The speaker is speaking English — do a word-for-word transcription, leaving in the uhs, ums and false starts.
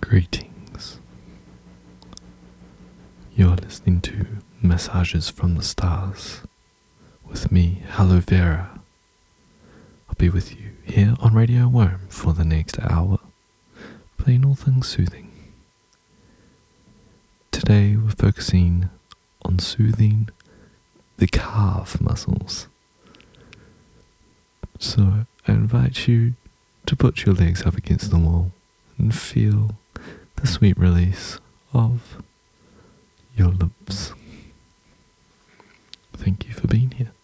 Greetings. You're listening to Messages from the Stars with me, Aloe Vera. I'll be with you here on Radio Worm for the next hour, playing all things soothing. Today we're focusing on soothing the calf muscles. So I invite you to put your legs up against the wall and feel the sweet release of your lips. Thank you for being here.